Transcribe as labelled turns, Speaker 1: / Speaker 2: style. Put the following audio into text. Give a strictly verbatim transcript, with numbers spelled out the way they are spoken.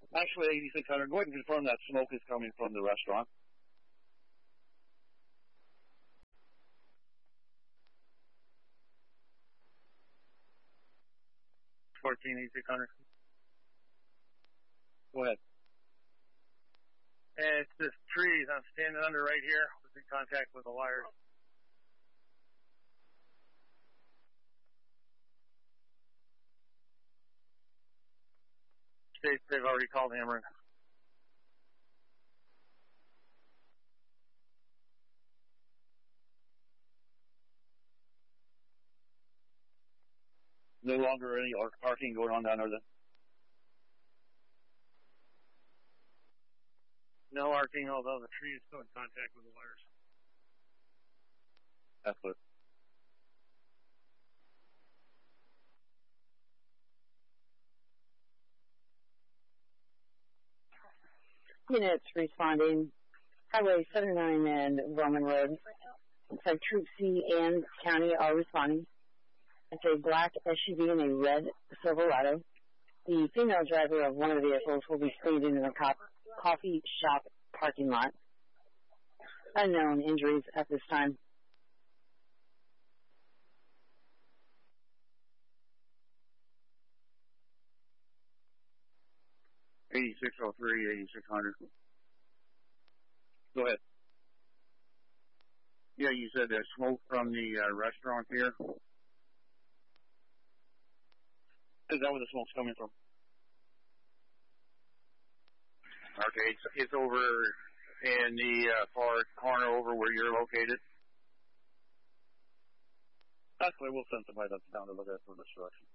Speaker 1: Actually, eighty-six hundred, go ahead and confirm that smoke is coming from the restaurant.
Speaker 2: fourteen eighty-six hundred.
Speaker 1: Go ahead.
Speaker 2: And it's this trees I'm standing under right here. I was in contact with the wires. They, they've already called Ameren.
Speaker 1: No longer any arcing going on down there then?
Speaker 2: No arcing, although the tree is still in contact with the wires.
Speaker 1: That's good.
Speaker 3: Units responding. Highway seventy-nine and Roman Road. It's like Troop C and County are responding. It's a black S U V and a red Silverado. The female driver of one of the vehicles will be speeding in the co- coffee shop parking lot. Unknown injuries at this time.
Speaker 1: eighty-six oh three, eighty-six hundred. Go ahead. Yeah, you said there's smoke from the uh, restaurant here. Is that where the smoke's coming from? Okay, it's, it's over in the uh, far corner over where you're located. Actually, we'll send somebody that's down to look at it from this direction.